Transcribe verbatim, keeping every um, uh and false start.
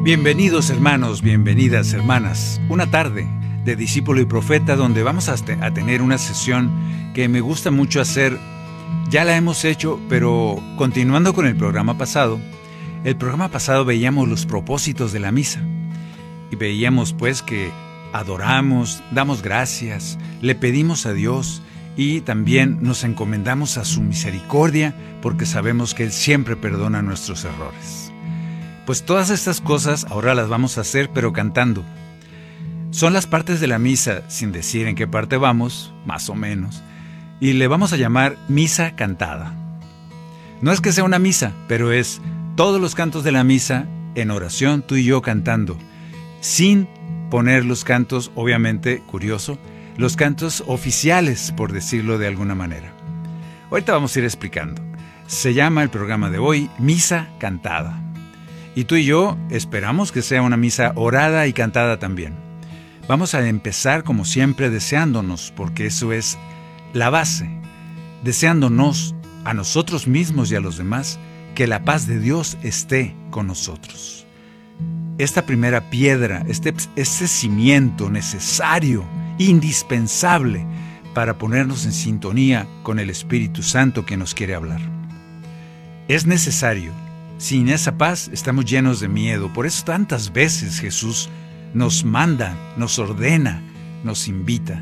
Bienvenidos hermanos, bienvenidas hermanas. Una tarde de discípulo y profeta donde vamos a, te- a tener una sesión que me gusta mucho hacer. Ya la hemos hecho, pero continuando con el programa pasado, el programa pasado veíamos los propósitos de la misa. Y veíamos pues que adoramos, damos gracias, le pedimos a Dios y también nos encomendamos a su misericordia porque sabemos que Él siempre perdona nuestros errores. Pues todas estas cosas ahora las vamos a hacer, pero cantando. Son las partes de la misa, sin decir en qué parte vamos, más o menos, y le vamos a llamar misa cantada. No es que sea una misa, pero es todos los cantos de la misa en oración, tú y yo cantando, sin poner los cantos, obviamente, curioso, los cantos oficiales, por decirlo de alguna manera. Ahorita vamos a ir explicando. Se llama el programa de hoy Misa Cantada. Y tú y yo esperamos que sea una misa orada y cantada también. Vamos a empezar como siempre deseándonos, porque eso es la base, deseándonos a nosotros mismos y a los demás que la paz de Dios esté con nosotros. Esta primera piedra, este, este cimiento necesario, indispensable para ponernos en sintonía con el Espíritu Santo que nos quiere hablar. Es necesario. Sin esa paz estamos llenos de miedo. Por eso tantas veces Jesús nos manda, nos ordena, nos invita.